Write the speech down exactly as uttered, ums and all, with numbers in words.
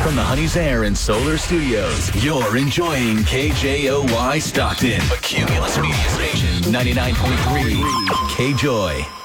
from the Honey's Air and Solar Studios, you're enjoying K J O Y Stockton, a Cumulus Media Station, ninety-nine point three K-Joy.